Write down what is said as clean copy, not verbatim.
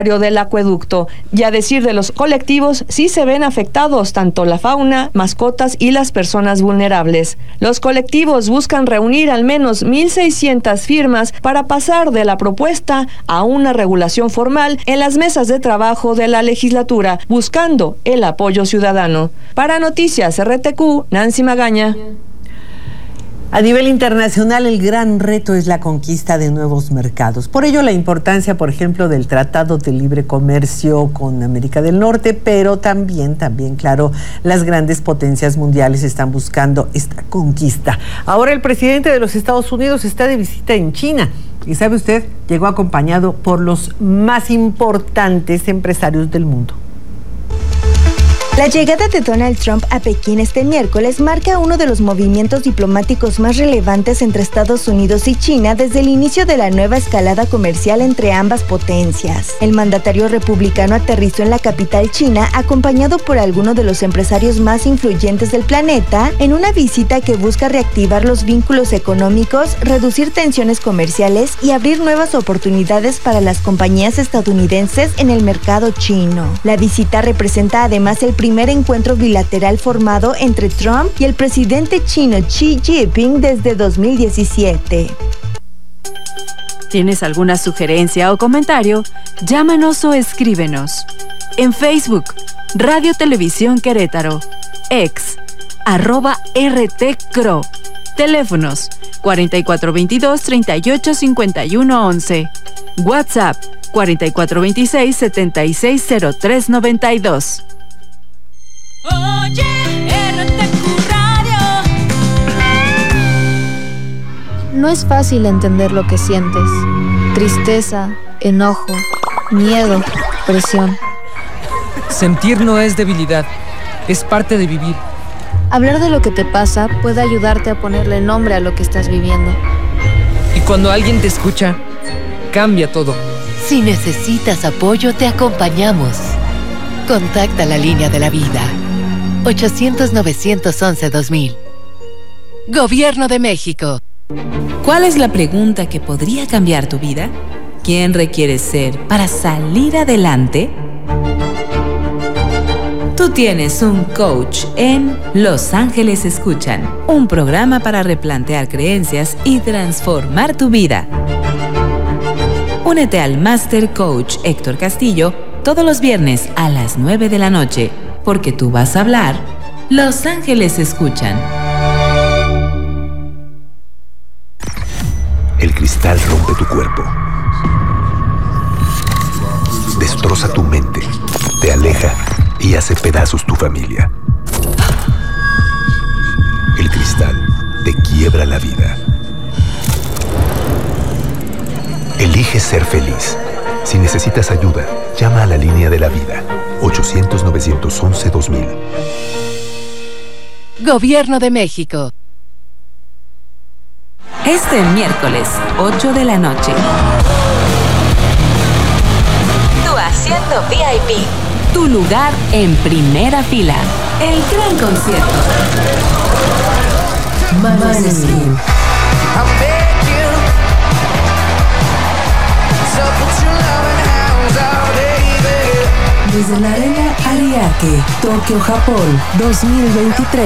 del acueducto. Y a decir de los colectivos, sí se ven afectados tanto la fauna, mascotas y las personas vulnerables. Los colectivos buscan reunir al menos 1,600 firmas para pasar de la propuesta a una regulación formal en las mesas de trabajo de la legislatura, buscando el apoyo ciudadano. Para Noticias RTQ, Nancy Magaña. A nivel internacional, el gran reto es la conquista de nuevos mercados. Por ello, la importancia, por ejemplo, del Tratado de Libre Comercio con América del Norte, pero también, claro, las grandes potencias mundiales están buscando esta conquista. Ahora el presidente de los Estados Unidos está de visita en China. Y sabe usted, llegó acompañado por los más importantes empresarios del mundo. La llegada de Donald Trump a Pekín este miércoles marca uno de los movimientos diplomáticos más relevantes entre Estados Unidos y China desde el inicio de la nueva escalada comercial entre ambas potencias. El mandatario republicano aterrizó en la capital china acompañado por algunos de los empresarios más influyentes del planeta en una visita que busca reactivar los vínculos económicos, reducir tensiones comerciales y abrir nuevas oportunidades para las compañías estadounidenses en el mercado chino. La visita representa además el primer encuentro bilateral formado entre Trump y el presidente chino Xi Jinping desde 2017. ¿Tienes alguna sugerencia o comentario? Llámanos o escríbenos. En Facebook, Radio Televisión Querétaro, ex, @RTCRO. Teléfonos 4422-385111. WhatsApp 4426-760392. Oye, RTQ Radio. No es fácil entender lo que sientes. Tristeza, enojo, miedo, presión. Sentir no es debilidad, es parte de vivir. Hablar de lo que te pasa puede ayudarte a ponerle nombre a lo que estás viviendo. Y cuando alguien te escucha, cambia todo. Si necesitas apoyo, te acompañamos. Contacta la línea de la vida. 800-911-2000. Gobierno de México. ¿Cuál es la pregunta que podría cambiar tu vida? ¿Quién requieres ser para salir adelante? Tú tienes un coach en Los Ángeles Escuchan, un programa para replantear creencias y transformar tu vida. Únete al Master Coach Héctor Castillo todos los viernes a las 9 de la noche. Porque tú vas a hablar, Los Ángeles Escuchan. El cristal rompe tu cuerpo, destroza tu mente, te aleja y hace pedazos tu familia. El cristal te quiebra la vida. Elige ser feliz. Si necesitas ayuda, llama a la línea de la vida. 800-911-2000. Gobierno de México. Este miércoles, 8 de la noche. Tu asiento VIP. Tu lugar en primera fila. El gran concierto. Maneskin. Desde la Arena Ariake, Tokio, Japón, 2023.